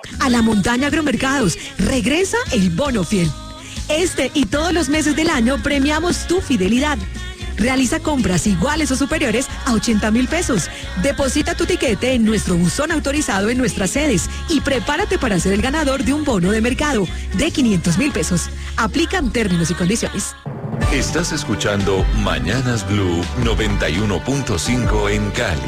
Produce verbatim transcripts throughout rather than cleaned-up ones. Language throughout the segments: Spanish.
A la montaña Agromercados, regresa el bono fiel. Este y todos los meses del año premiamos tu fidelidad. Realiza compras iguales o superiores a ochenta mil pesos. Deposita tu tiquete en nuestro buzón autorizado en nuestras sedes y prepárate para ser el ganador de un bono de mercado de quinientos mil pesos. Aplican términos y condiciones. Estás escuchando Mañanas Blue noventa y uno punto cinco en Cali.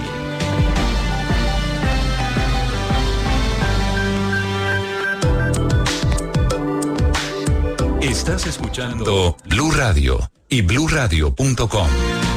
Estás escuchando Blue Radio y blue radio punto com.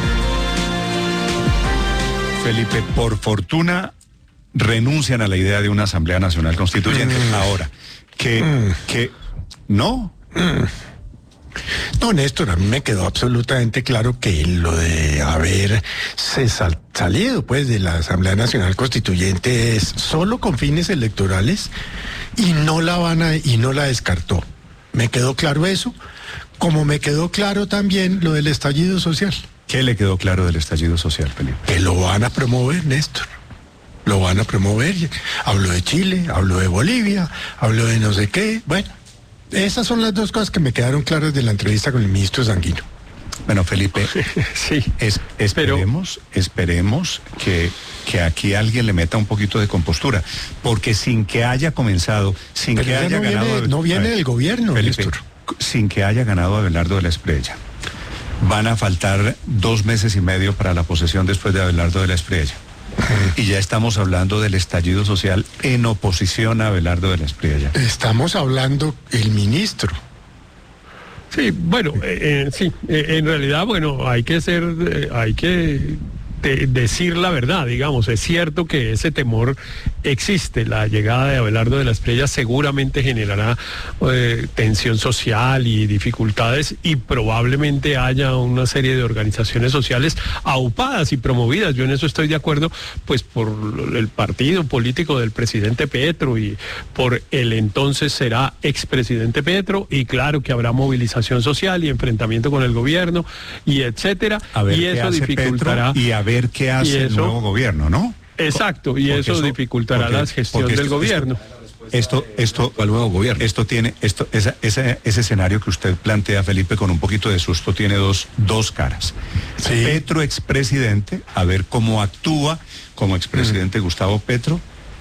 Felipe, por fortuna renuncian a la idea de una Asamblea Nacional Constituyente. Mm. Ahora, que, mm. que no. Mm. No, Néstor, a mí me quedó absolutamente claro que lo de haberse sal- salido pues de la Asamblea Nacional Constituyente es solo con fines electorales y no la van a, y no la descartó. Me quedó claro eso, como me quedó claro también lo del estallido social. ¿Qué le quedó claro del estallido social, Felipe? Que lo van a promover, Néstor. Lo van a promover. Hablo de Chile, hablo de Bolivia, hablo de no sé qué. Bueno, esas son las dos cosas que me quedaron claras de la entrevista con el ministro Sanguino. Bueno, Felipe, sí, es, esperemos, pero... esperemos que, que aquí alguien le meta un poquito de compostura, porque sin que haya comenzado, sin pero que haya no ganado... Viene, no viene ver, del gobierno, Felipe, Néstor. Sin que haya ganado Abelardo de la Espriella, van a faltar dos meses y medio para la posesión después de Abelardo de la Espriella. Y ya estamos hablando del estallido social en oposición a Abelardo de la Espriella. Estamos hablando el ministro. Sí, bueno, eh, eh, sí, eh, en realidad, bueno, hay que ser, eh, hay que de, decir la verdad, digamos, es cierto que ese temor existe, la llegada de Abelardo de la Espriella seguramente generará eh, tensión social y dificultades y probablemente haya una serie de organizaciones sociales aupadas y promovidas, yo en eso estoy de acuerdo, pues por el partido político del presidente Petro y por el entonces será expresidente Petro, y claro que habrá movilización social y enfrentamiento con el gobierno y etcétera, y eso dificultará Petro y a ver qué hace el nuevo gobierno, ¿no? Exacto, y eso, eso dificultará porque, la gestión del esto, gobierno. Esto, esto, al nuevo gobierno. Esto tiene, esto, esa, esa, ese escenario que usted plantea, Felipe, con un poquito de susto, tiene dos, dos caras. Sí. Petro expresidente, a ver cómo actúa como expresidente mm. Gustavo Petro,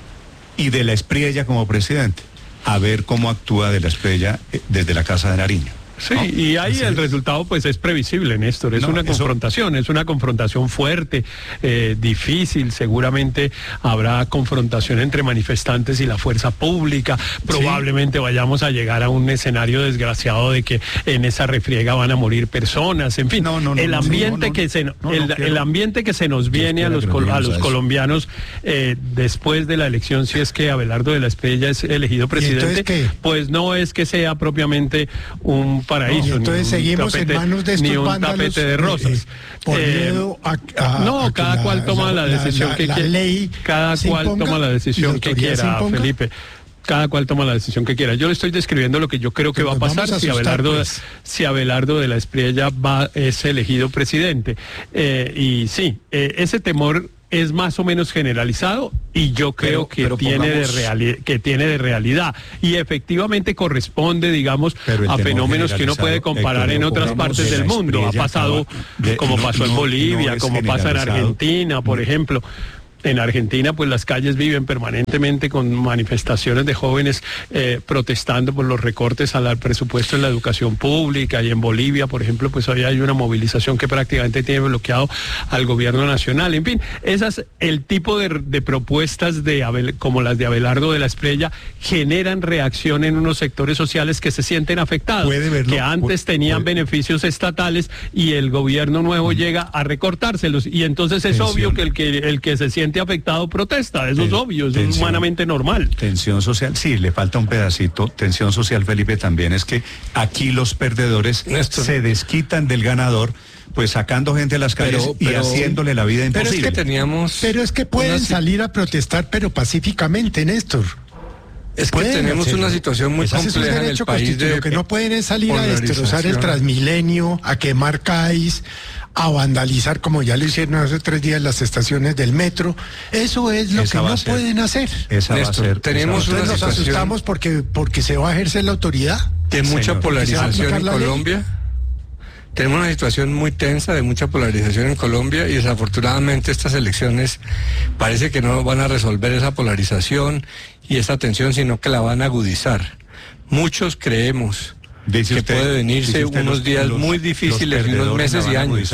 y de la Espriella como presidente, a ver cómo actúa de la Espriella desde la Casa de Nariño. Sí, ¿no? Y ahí sí. El resultado pues es previsible, Néstor, es no, una confrontación, eso... es una confrontación fuerte, eh, difícil, seguramente habrá confrontación entre manifestantes y la fuerza pública, probablemente sí. Vayamos a llegar a un escenario desgraciado de que en esa refriega van a morir personas, en fin, no, no, no, el ambiente no, no, que se no, el, no, el ambiente que se nos viene a los, col- a los colombianos eh, después de la elección, si es que Abelardo de la Espriella es elegido presidente, pues no es que sea propiamente un paraíso. No, entonces seguimos tapete, en manos de estos ni un vándalos, tapete de rosas. Eh, por eh, miedo a, a no, a cada la, cual toma la, la decisión la, que la quiera. Ley cada cual imponga, toma la decisión que quiera, Felipe. Cada cual toma la decisión que quiera. Yo le estoy describiendo lo que yo creo que va a pasar a si Abelardo, pues. si Abelardo de la Espriella va es elegido presidente. Eh, y sí, eh, ese temor es más o menos generalizado y yo creo pero, que, pero tiene pongamos... de reali- que tiene de realidad y efectivamente corresponde, digamos, a fenómenos que uno puede comparar en otras partes del mundo. Ha pasado de, como no, pasó en no, Bolivia, no como pasa en Argentina, por ejemplo. En Argentina, pues las calles viven permanentemente con manifestaciones de jóvenes eh, protestando por los recortes al presupuesto en la educación pública, y en Bolivia, por ejemplo, pues hoy hay una movilización que prácticamente tiene bloqueado al gobierno nacional. En fin, esas, el tipo de, de propuestas de Abel, como las de Abelardo de la Espriella, generan reacción en unos sectores sociales que se sienten afectados, que antes tenían puede. beneficios estatales y el gobierno nuevo mm. llega a recortárselos, y entonces es Tensión. obvio que el que el que se siente afectado protesta, eso Ten, es obvio, eso tensión, es humanamente normal. Tensión social, sí, le falta un pedacito. Tensión social, Felipe, también es que aquí los perdedores Esto. se desquitan del ganador, pues sacando gente a las calles pero, pero, y haciéndole la vida imposible. Pero es que teníamos... Pero es que pueden una... salir a protestar, pero pacíficamente, Néstor. Es que tenemos hacerlo. Una situación muy Esa compleja en el país. De lo que no pueden es salir a destrozar el Transmilenio, a quemar C A I S, a vandalizar, como ya lo hicieron hace tres días, las estaciones del metro. Eso es lo esa que no ser. Pueden hacer. Esa Néstor, va a ser, tenemos una nos situación asustamos porque, porque se va a ejercer la autoridad. De mucha Señor, polarización en Colombia. Ley. Tenemos una situación muy tensa de mucha polarización en Colombia y desafortunadamente estas elecciones parece que no van a resolver esa polarización y esa tensión, sino que la van a agudizar. Muchos creemos dice que usted, puede venirse unos los, días los, muy difíciles y unos meses y años.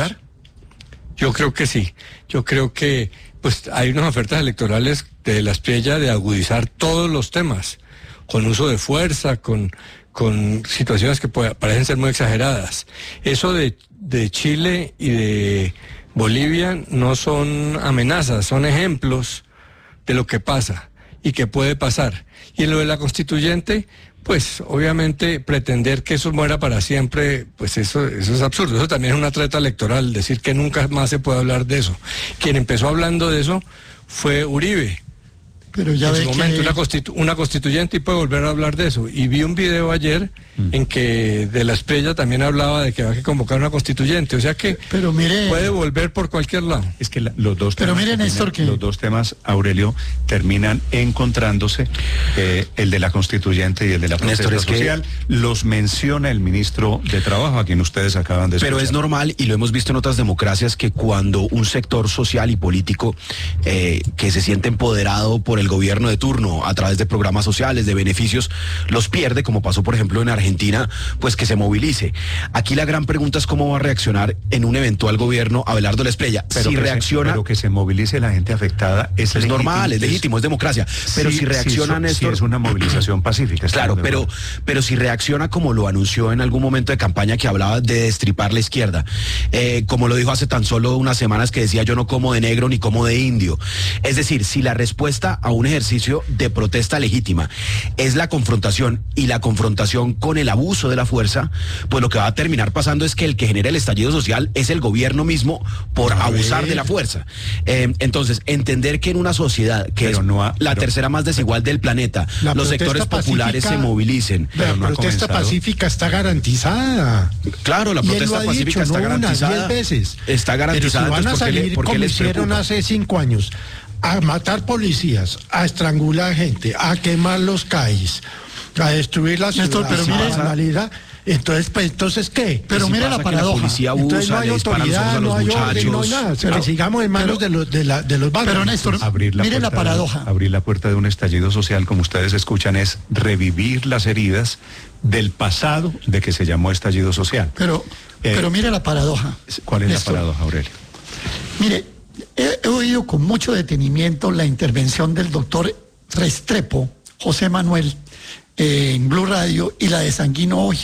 Yo creo que sí. Yo creo que pues hay unas ofertas electorales de la Espriella de agudizar todos los temas, con uso de fuerza, con... con situaciones que puede, parecen ser muy exageradas. Eso de, de Chile y de Bolivia no son amenazas, son ejemplos de lo que pasa y que puede pasar. Y en lo de la constituyente, pues obviamente pretender que eso muera para siempre, pues eso, eso es absurdo. Eso también es una treta electoral, decir que nunca más se puede hablar de eso. Quien empezó hablando de eso fue Uribe. Pero ya en su momento, que... una, constitu una constituyente y puede volver a hablar de eso. Y vi un video ayer mm. en que de la Espriella también hablaba de que va a convocar una constituyente. O sea que pero mire, puede volver por cualquier lado. Es que la, los dos pero temas, mire, Néstor, que... los dos temas, Aurelio, terminan encontrándose. Eh, el de la constituyente y el de la protesta Néstor, es social. Que... Los menciona el ministro de Trabajo, a quien ustedes acaban de escuchar. Pero es normal, y lo hemos visto en otras democracias, que cuando un sector social y político eh, que se siente empoderado por el gobierno de turno a través de programas sociales, de beneficios, los pierde, como pasó por ejemplo en Argentina, pues que se movilice. Aquí la gran pregunta es cómo va a reaccionar en un eventual gobierno Abelardo Espriella. Pero si reacciona... Se, pero que se movilice la gente afectada es, es normal, es legítimo, es democracia. Pero sí, si reacciona, sí, Néstor... Sí, es una movilización pacífica. Claro, pero, pero si reacciona como lo anunció en algún momento de campaña, que hablaba de destripar la izquierda, eh, como lo dijo hace tan solo unas semanas, que decía yo no como de negro ni como de indio. Es decir, si la respuesta a un ejercicio de protesta legítima es la confrontación, y la confrontación con el abuso de la fuerza, pues lo que va a terminar pasando es que el que genera el estallido social es el gobierno mismo por a abusar ver. de la fuerza. Eh, entonces, entender que en una sociedad que pero es no ha, la pero, tercera más desigual del planeta, los sectores populares se movilicen. La no protesta pacífica está garantizada. Claro, la protesta pacífica dicho, no está una, garantizada. diez veces. Está garantizada. Pero si van a salir ¿por qué como les hicieron hace cinco años, a matar policías, a estrangular gente, a quemar los C A I S, a destruir las ciudades, pero mire, entonces, pues, entonces ¿qué? Pero mire la paradoja. La policía abusa, entonces no hay autoridad, no hay orden, no hay nada. Pero sigamos en manos pero, de los de, la, de los bancos. Pero Néstor, abrir la mire la paradoja. De, abrir la puerta de un estallido social, como ustedes escuchan, es revivir las heridas del pasado de que se llamó estallido social. Pero, eh, pero mire la paradoja. ¿Cuál es Néstor, la paradoja, Aurelio? Mire, he, he oído con mucho detenimiento la intervención del doctor Restrepo, José Manuel, eh, en Blue Radio, y la de Sanguino hoy.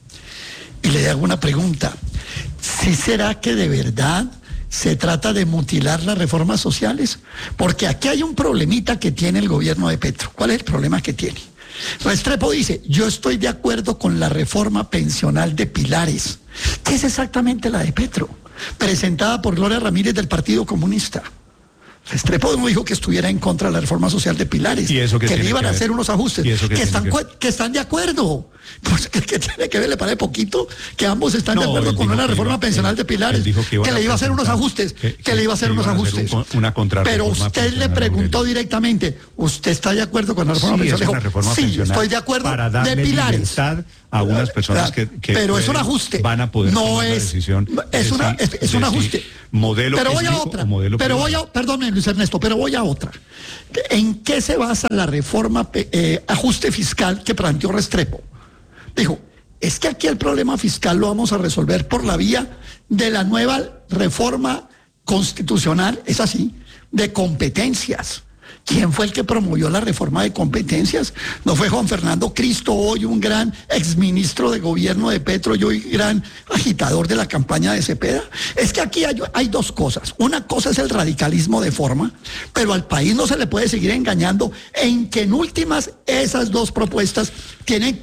Y le hago una pregunta. ¿Sí será que de verdad se trata de mutilar las reformas sociales? Porque aquí hay un problemita que tiene el gobierno de Petro. ¿Cuál es el problema que tiene? Restrepo dice, yo estoy de acuerdo con la reforma pensional de Pilares, que es exactamente la de Petro, presentada por Gloria Ramírez del Partido Comunista. Restrepo no dijo que estuviera en contra de la reforma social de Pilares, ¿Y eso que, que le iban que a hacer unos ajustes, que, que, están, que... que están de acuerdo. Pues que, que tiene que ver, le parece poquito que ambos están no, de acuerdo con una reforma iba, pensional él, de Pilares, que, que le iba a hacer unos ajustes, que, que le iba a hacer unos ajustes. Un, una Pero usted le preguntó directamente, ¿usted está de acuerdo con la reforma sí, pensional? Es una reforma sí, pensional estoy de acuerdo para darle de Pilares. A unas personas que, que pero es un ajuste, van a poder no tomar es, la decisión es, una, es, es un ajuste. Si modelo pero voy a otra, modelo pero voy a, perdóneme Luis Ernesto, pero voy a otra. ¿En qué se basa la reforma eh, ajuste fiscal que planteó Restrepo? Dijo, es que aquí el problema fiscal lo vamos a resolver por la vía de la nueva reforma constitucional, es así, de competencias. ¿Quién fue el que promovió la reforma de competencias? ¿No fue Juan Fernando Cristo, hoy un gran exministro de gobierno de Petro y hoy gran agitador de la campaña de Cepeda? Es que aquí hay, hay dos cosas. Una cosa es el radicalismo de forma, pero al país no se le puede seguir engañando en que en últimas esas dos propuestas tienen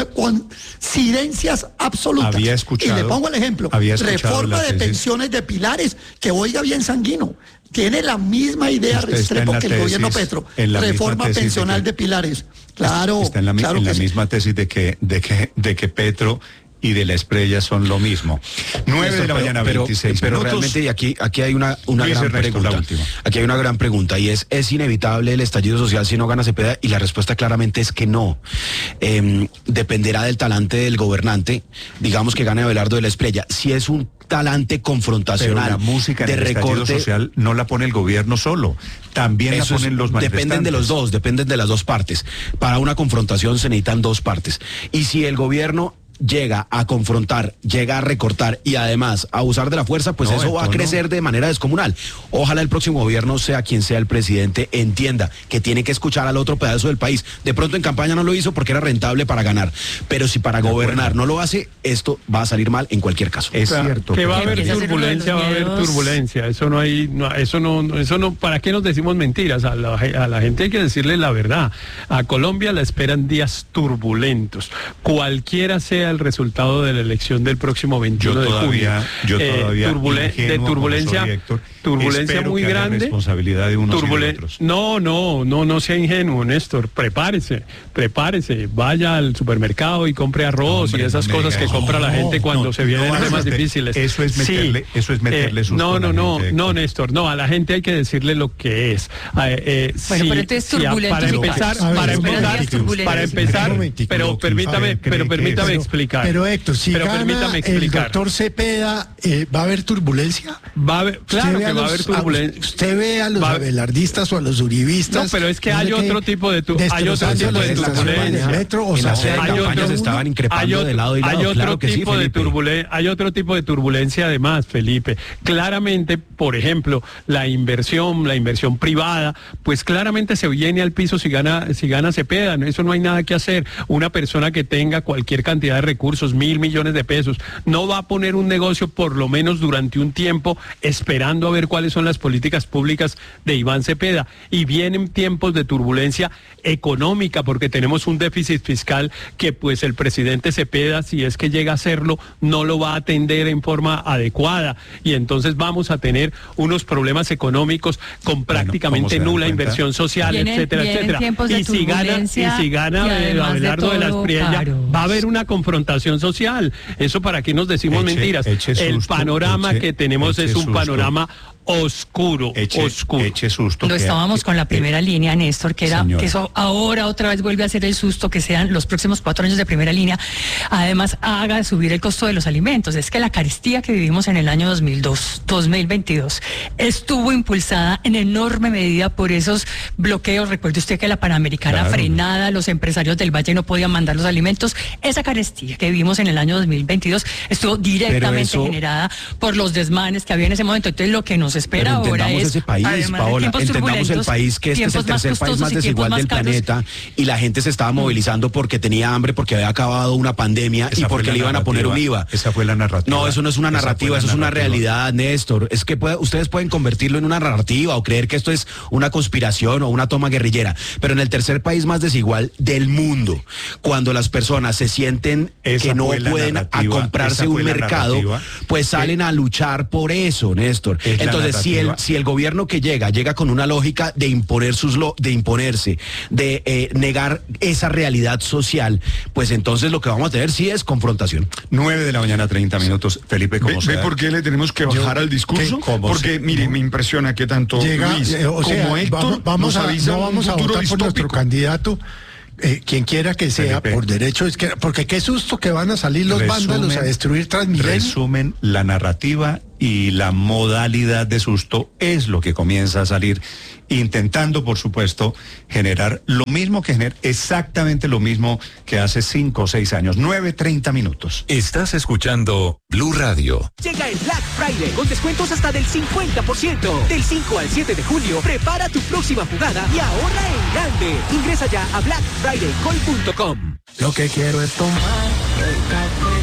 coincidencias absolutas. Había escuchado, y le pongo el ejemplo, reforma de pensiones de Pilares, que oiga bien Sanguino, tiene la misma idea Restrepo que el gobierno Petro, reforma pensional de, que, de Pilares. Claro, está en la, claro en la sí. misma tesis de que, de que, de que Petro y de la Esprella son lo mismo. nueve de la mañana, pero, veintiséis pero minutos. realmente, y aquí, aquí hay una, una gran Ernesto, pregunta. Aquí hay una gran pregunta, y es, ¿es inevitable el estallido social si no gana Cepeda? Y la respuesta claramente es que no. Eh, dependerá del talante del gobernante, digamos que gane Abelardo de la Esprella. Si es un talante confrontacional, pero la música de en el recorte estallido social no la pone el gobierno solo, también la ponen los manifestantes. Dependen de los dos, dependen de las dos partes. Para una confrontación se necesitan dos partes. Y si el gobierno llega a confrontar, llega a recortar y además a usar de la fuerza, pues no, eso va a crecer no. de manera descomunal. Ojalá el próximo gobierno, sea quien sea el presidente, entienda que tiene que escuchar al otro pedazo del país. De pronto en campaña no lo hizo porque era rentable para ganar, pero si para de gobernar acuerdo. no lo hace, esto va a salir mal en cualquier caso. Es o sea, cierto. Que va a haber turbulencia, va a haber turbulencia. Eso no hay, no, eso no, eso no. ¿Para qué nos decimos mentiras? A la, a la gente hay que decirle la verdad. A Colombia la esperan días turbulentos. Cualquiera sea el resultado de la elección del próximo veintiuno yo todavía, de julio. Yo todavía eh, turbule de turbulencia, soy, Héctor, turbulencia muy grande. Responsabilidad de unos Turbule y de otros. No, no, no, no sea ingenuo, Néstor. Prepárese, prepárese. Vaya al supermercado y compre arroz no, hombre, y esas no cosas que compra no, la gente cuando no, se vienen no, temas difíciles. Eso es meterle, sí. eso es meterle eh, susto No, no, no, gente, no, Néstor. No, a la gente hay que decirle lo que es. Eh, eh, bueno, si, pero entonces si turbulento. Para empezar, ver, para empezar, para empezar, pero permítame, pero permítame explicar. Pero Héctor, si pero gana el doctor Cepeda, eh, ¿va a haber turbulencia? Va a haber, claro que va a haber turbulencia. ¿Usted ve a los abelardistas o a los uribistas? No, pero es que hay otro tipo de turbulencia. Hay otro tipo de turbulencia. Metro, o sea, hay otro, estaban increpando de lado y lado. Hay otro claro que tipo sí, de turbulencia. Hay otro tipo de turbulencia además, Felipe. Claramente, por ejemplo, la inversión, la inversión privada, pues claramente se viene al piso si gana, si gana Cepeda. Eso no hay nada que hacer. Una persona que tenga cualquier cantidad de recursos, mil millones de pesos, no va a poner un negocio por lo menos durante un tiempo esperando a ver cuáles son las políticas públicas de Iván Cepeda. Y vienen tiempos de turbulencia económica porque tenemos un déficit fiscal que pues el presidente Cepeda, si es que llega a hacerlo, no lo va a atender en forma adecuada y entonces vamos a tener unos problemas económicos con prácticamente bueno, nula inversión social, vienen, etcétera, vienen etcétera. Y si gana, y si gana Abelardo de, de la Espriella, va a haber una confrontación social. Eso para qué nos decimos eche, mentiras. Eche susto, el panorama eche, que tenemos es un susto. panorama oscuro, eche, oscuro. Eche susto. Lo estábamos que, con la primera eh, línea, Néstor, que era señora. que eso ahora otra vez vuelve a ser el susto, que sean los próximos cuatro años de primera línea. Además, haga subir el costo de los alimentos. Es que la carestía que vivimos en el año dos mil dos, dos mil veintidós estuvo impulsada en enorme medida por esos bloqueos. Recuerde usted que la Panamericana claro. frenada, los empresarios del Valle no podían mandar los alimentos. Esa carestía que vivimos en el año dos mil veintidós estuvo directamente eso... generada por los desmanes que había en ese momento. Entonces, lo que nos espera ahora es ese país, Paola, entendamos el país que este es el tercer país más desigual del planeta y la gente se estaba movilizando porque tenía hambre, porque había acabado una pandemia esa y porque le iban a poner un I V A. Esa fue la narrativa. No, eso no es una narrativa, eso es una realidad, Néstor. Es que puede, ustedes pueden convertirlo en una narrativa o creer que esto es una conspiración o una toma guerrillera, pero en el tercer país más desigual del mundo, cuando las personas se sienten esa que no pueden a comprarse un mercado, pues salen a luchar por eso, Néstor. Entonces, si el, si el gobierno que llega, llega con una lógica de imponer sus lo, de imponerse, de eh, negar esa realidad social, pues entonces lo que vamos a tener sí es confrontación. nueve de la mañana, treinta minutos. Felipe, ¿cómo se ve? ¿Por qué le tenemos que bajar Yo, al discurso? Porque, se, mire, no. me impresiona que tanto llega, Luis eh, o sea, como Héctor vamos, vamos nos a, avisan no vamos un a futuro votar distópico. por nuestro candidato. Eh, quien quiera que sea, Felipe. Por derecho, es que, porque qué susto que van a salir los resumen, vándalos a destruir Transmilenio. Resumen, la narrativa y la modalidad de susto es lo que comienza a salir, intentando, por supuesto, generar lo mismo que genera, exactamente lo mismo que hace cinco o seis años. nueve treinta minutos. Estás escuchando Blue Radio. Llega el Black Friday con descuentos hasta del cincuenta por ciento. Del cinco al siete de julio, prepara tu próxima jugada y ahorra en grande. Ingresa ya a black friday call punto com. Lo que quiero es tomar el café.